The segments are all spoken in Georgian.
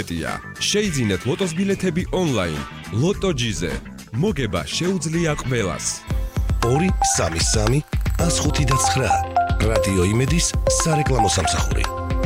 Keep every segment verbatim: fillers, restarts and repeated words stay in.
ავტომატია. შეიძინეთ ლოტოს ბილეთები ონლაინ. ლოტო ჯიზე. მოგება შეუძლია ყველას. ორი სამი სამი ას ხუთი და ცხრა. რადიო იმედის სარეკლამო სამსახური.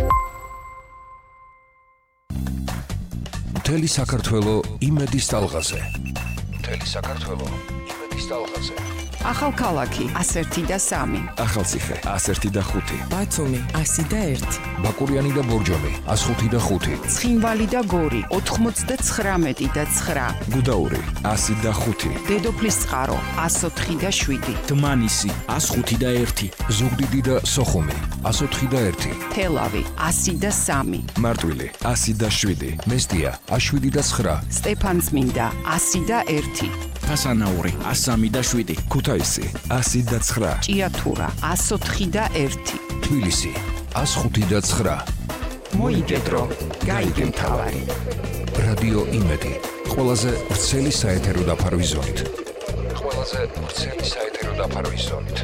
მთელი საქართველო იმედის ტალღაზე. მთელი საქართველო იმედის ტალღაზე. ახალქალაქი ას ერთი და სამი. ახალციხე ას ერთი და ხუთი. ბათუმი ასი და ერთი. ბაკურიანი და ბორჯომი ას ხუთი და ხუთი. ცხინვალი და გორი ოთხმოცდაცხრამეტი და ცხრა. გუდაური ასი და ხუთი. დედოფლის წყარო ას ოთხი და შვიდი. დმანისი ას ხუთი და ერთი. ზუგდიდი და სოხუმი ას ოთხი და ერთი. თელავი ასი და სამი. მარტვილი ასი და შვიდი. მესტია ას შვიდი და ცხრა. სტეფანწმინდა ასი და ერთი. ფასანაური ას სამი და შვიდი. ქუთაისი ასი და ცხრა. ჭიათურა ას ოთხი და ერთი. თბილისი ას ხუთი და ცხრა. მოიგედრო გაიგე მთავარი. რადიო იმედი ყველაზე ვრცელი საეთერო დაფარვის ზონით. ყველაზე ვრცელი საეთერო დაფარვის ზონით.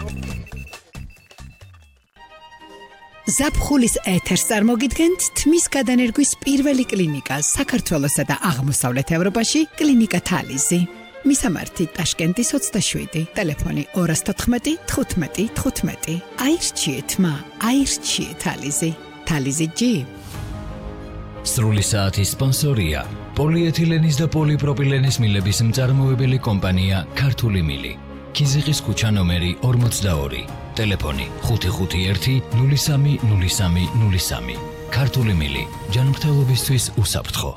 ზაფხულის ეთერს წარმოგიდგენთ თმის გადანერგვის პირველი კლინიკა საქართველოსა და აღმოსავლეთ ევროპაში კლინიკა თალიზი. მისამართი ტაშკენტის ოცდაშვიდი, ტელეფონი ორი თოთხმეტი თხუთმეტი თხუთმეტი. აირჩიეთ მა, აირჩიეთ თალიზი. თალიზი ჯი. სრული საათის სპონსორია პოლიეთილენის და პოლიპროპილენის მილების მწარმოებელი კომპანია ქართული მილი. კიზიყის ქუჩა ნომერი ორმოცდაორი. ტელეფონი ხუთი ხუთი ერთი ნული სამი ნული სამი ნული სამი. ქართული მილი ჯანმრთელობისთვის უსაფრთხო.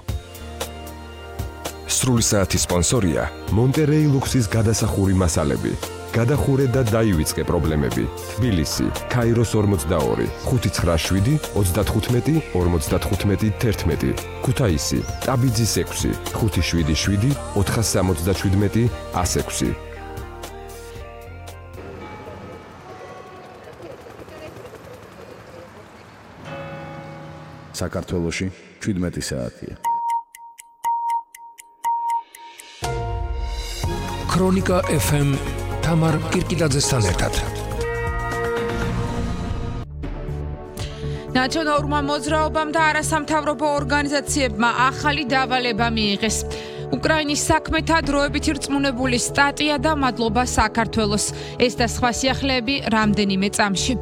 სრული საათის სპონსორია მონტერეი ლუქსის გადასახური მასალები. გადახურე და დაივიწყე პრობლემები. თბილისი, ქაიროს ორმოცდაორი, ხუთი ცხრა შვიდი ოცდათხუთმეტი ორმოცდათხუთმეტი თერთმეტი. ქუთაისი, ტაბიძის ექვსი, ხუთი შვიდი შვიდი ოთხასამოცდაშვიდმეტი ას ექვსი. საქართველოში შვიდმეტი საათია. ქრონიკა ეფ ემ თამარ კირკილაძესთან ერთად. ნაციონალურმა მოძრაობამ და არასამთავრობო ორგანიზაციებმა ახალი დავალება მიიღეს. უკრაინის საქმეთა დროებითი რწმუნებული სტატია და მადლობა საქართველოს. ეს და სხვა სიახლეები რამდენიმე წამში.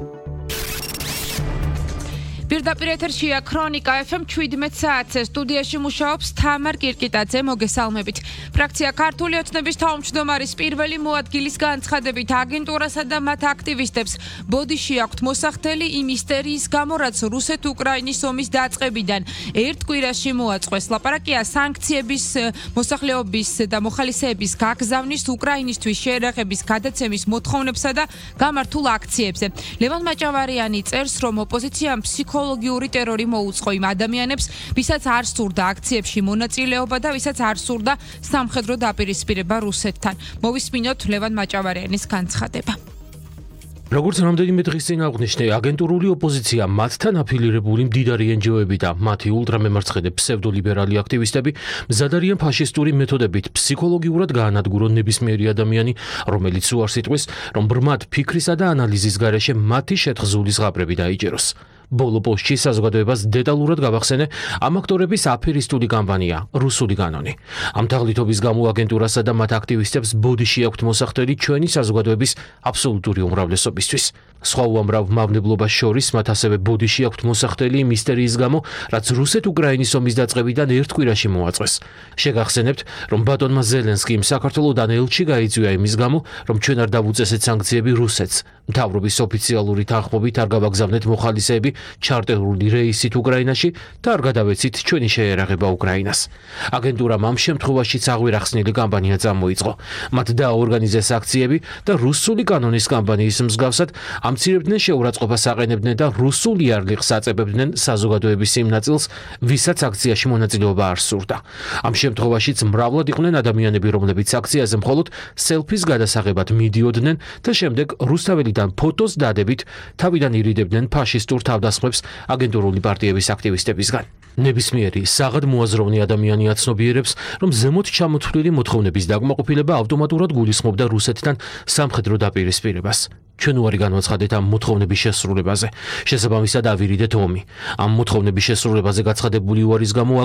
პირდაპირ ეთერშია ქრონიკა ეფ ემ შვიდმეტ საათზე. სტუდიაში მუშაობს თამარ კირკიტაძე. მოგესალმებით. ფრაქცია ქართული ოცნების თავმჯდომარის პირველი მოადგილის განცხადებით აგენტურასა და მათ აქტივისტებს ბოდიში აქვთ მოსახდელი იმ ისტერიის გამო, რაც რუსეთ-უკრაინის ომის დაწყებიდან ერთ კვირაში მოაწყვეს. ლაპარაკია სანქციების, მოსახლეობის და მოხალისეების გაგზავნის, უკრაინისთვის შეერაღების გადაცემის მოთხოვნებსა და გამართულ აქციებზე. ლევან მაჭავარიანი წერს, რომ ოპოზიციამ ფსიქოლოგიური ტერორი მოუწყო იმ ადამიანებს, ვისაც არ სურდა აქციებში მონაწილეობა და ვისაც არ სურდა სამხედრო დაპირისპირება რუსეთთან. მოვისმინოთ ლევან მაჭავარიანის განცხადება. როგორც რამდენიმე დღის წინ აღნიშნე, აგენტურული ოპოზიცია, მათთან აფილირებული მდიდარი en ge o-ები და მათი ულტრამემარცხენე ფსევდოლიბერალი აქტივისტები მზად არიან ფაშისტური მეთოდებით ფსიქოლოგიურად გაანადგურონ ნებისმიერი ადამიანი, რომელიც უარს იტყვის, რომ ბრმად ფიქრისა და ანალიზის გარეშე მათი შეთხზული ზღაპრები დაიჯეროს. ბოლო პოსტში საზოგადოებას დეტალურად გავახსენე ამ აქტორების აფერისტული კამპანია რუსული კანონი. ამ თაღლითობის გამო აგენტურასა და მათ აქტივისტებს ბოდიში აქვთ მოსახდელი ჩვენი საზოგადოების აბსოლუტური უმრავლესობისთვის. სხვა უამრავ მავნებლობას შორის მათ ასევე ბოდიში აქვთ მოსახდელი მისტერიის გამო, რაც რუსეთ-უკრაინის ომის დაწყებიდან ერთ კვირაში მოაწყვეს. შეგახსენებთ, რომ ბატონმა ზელენსკიმ საქართველოდან ელჩი გაიწვია იმის გამო, რომ ჩვენ არ დავუწესეთ სანქციები რუსეთს. მთავრობის ოფიციალური თანხმობით არ გავაგზავნეთ მოხალისეები ჩარტერული რეისით უკრაინაში და არ გადავეცით ჩვენი შეერაღება უკრაინას. აგენტურამ ამ შემთხვევაშიც აღვირახსნილი კამპანია წამოიწყო. მათ დააორგანიზეს აქციები და რუსული კანონის კამპანიის მსგავსად ამცირებდნენ შეურაცხყოფას აყენებდნენ და რუსული არლიღს აწებებდნენ საზოგადოების იმ ნაწილს, ვისაც აქციაში მონაწილეობა არ სურდა. ამ შემთხვევაშიც მრავლად იყვნენ ადამიანები, რომლებიც აქციაზე მხოლოდ სელფის გადასაღებად მიდიოდნენ და შემდეგ რუსთაველიდან ფოტოს დადებით თავიდან ირიდებდნენ ფაშისტურ თავდასხმებს აგენტურული პარტიების აქტივისტებისგან. ნებისმიერი საღად მოაზროვნე ადამიანი აცნობიერებს, რომ ზემოთ ჩამოთვლილი მოთხოვნების დაკმაყოფილება ავტომატურად გულისხმობდა რუსეთთან სამხედრო დაპირისპირებას. ჩვენ უარი განვაცხადეთ ამ მოთხოვნების შესრულებაზე. შესაბამისად ავირიდეთ ომი. ამ მოთხოვნების შესრულებაზე გაცხადებული უარის გამო